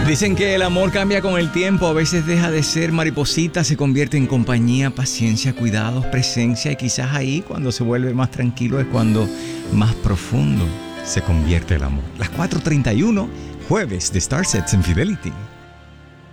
Dicen que el amor cambia con el tiempo, a veces deja de ser mariposita, se convierte en compañía, paciencia, cuidados, presencia y quizás ahí cuando se vuelve más tranquilo es cuando más profundo se convierte el amor. Las 4:31, jueves de Starsets en Fidelity.